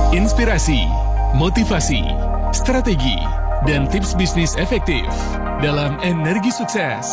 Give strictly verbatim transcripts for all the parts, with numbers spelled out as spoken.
Inspirasi, motivasi, strategi, dan tips bisnis efektif dalam Energi Sukses.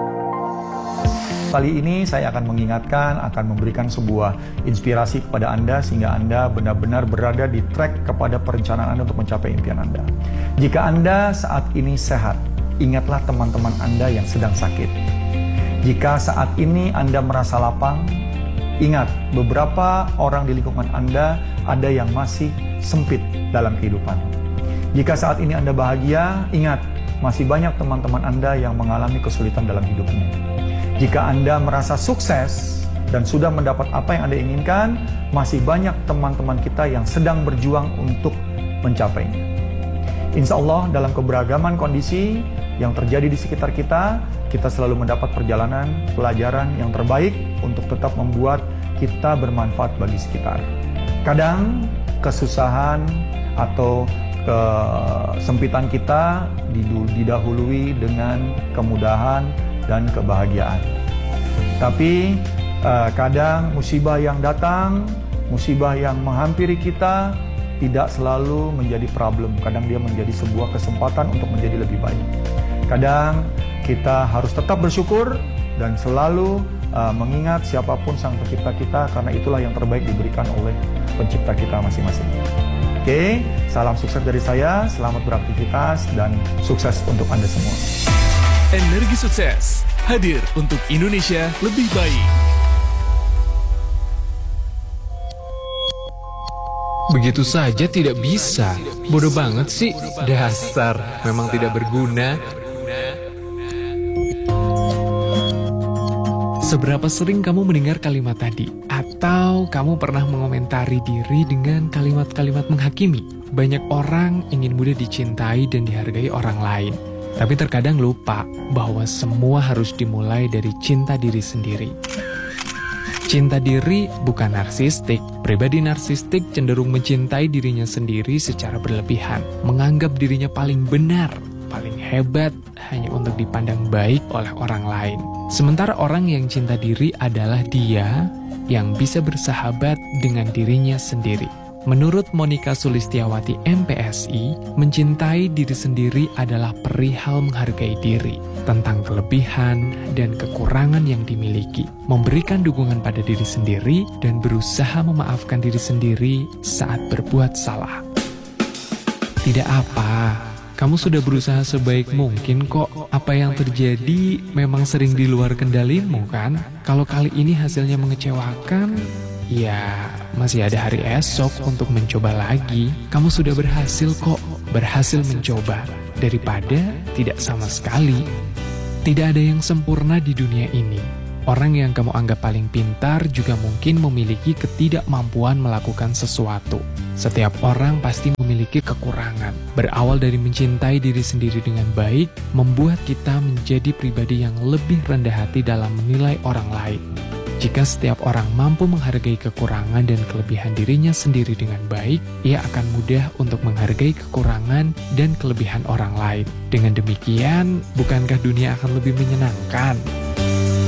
Kali ini saya akan mengingatkan, akan memberikan sebuah inspirasi kepada Anda sehingga Anda benar-benar berada di track kepada perencanaan Anda untuk mencapai impian Anda. Jika Anda saat ini sehat, ingatlah teman-teman Anda yang sedang sakit. Jika saat ini Anda merasa lapang, ingat beberapa orang di lingkungan Anda ada yang masih sempit dalam kehidupan. Jika saat ini Anda bahagia, ingat masih banyak teman-teman Anda yang mengalami kesulitan dalam hidupnya. Jika Anda merasa sukses dan sudah mendapat apa yang Anda inginkan, masih banyak teman-teman kita yang sedang berjuang untuk mencapainya. Insya Allah dalam keberagaman kondisi yang terjadi di sekitar kita, kita selalu mendapat perjalanan, pelajaran yang terbaik untuk tetap membuat kita bermanfaat bagi sekitar. Kadang kesusahan atau kesempitan kita didahului dengan kemudahan dan kebahagiaan. Tapi uh, kadang musibah yang datang, musibah yang menghampiri kita tidak selalu menjadi problem. Kadang dia menjadi sebuah kesempatan untuk menjadi lebih baik. Kadang kita harus tetap bersyukur dan selalu uh, mengingat siapapun sang pencipta kita, karena itulah yang terbaik diberikan oleh pencipta kita masing-masing. Oke, salam sukses dari saya, selamat beraktivitas dan sukses untuk Anda semua. Energi Sukses hadir untuk Indonesia lebih baik. Begitu saja tidak bisa. Bodoh banget sih. Dasar, memang tidak berguna. Seberapa sering kamu mendengar kalimat tadi? Atau kamu pernah mengomentari diri dengan kalimat-kalimat menghakimi? Banyak orang ingin mudah dicintai dan dihargai orang lain. Tapi terkadang lupa bahwa semua harus dimulai dari cinta diri sendiri. Cinta diri bukan narsistik. Pribadi narsistik cenderung mencintai dirinya sendiri secara berlebihan, menganggap dirinya paling benar, paling hebat, hanya untuk dipandang baik oleh orang lain. Sementara orang yang cinta diri adalah dia yang bisa bersahabat dengan dirinya sendiri. Menurut Monica Sulistiawati M P S I, mencintai diri sendiri adalah perihal menghargai diri, tentang kelebihan dan kekurangan yang dimiliki, memberikan dukungan pada diri sendiri, dan berusaha memaafkan diri sendiri saat berbuat salah. Tidak apa, kamu sudah berusaha sebaik mungkin kok. Apa yang terjadi memang sering di luar kendalimu kan? Kalau kali ini hasilnya mengecewakan, ya, masih ada hari esok untuk mencoba lagi. Kamu sudah berhasil kok, berhasil mencoba, daripada tidak sama sekali. Tidak ada yang sempurna di dunia ini. Orang yang kamu anggap paling pintar juga mungkin memiliki ketidakmampuan melakukan sesuatu. Setiap orang pasti memiliki kekurangan. Berawal dari mencintai diri sendiri dengan baik, membuat kita menjadi pribadi yang lebih rendah hati dalam menilai orang lain. Jika setiap orang mampu menghargai kekurangan dan kelebihan dirinya sendiri dengan baik, ia akan mudah untuk menghargai kekurangan dan kelebihan orang lain. Dengan demikian, bukankah dunia akan lebih menyenangkan?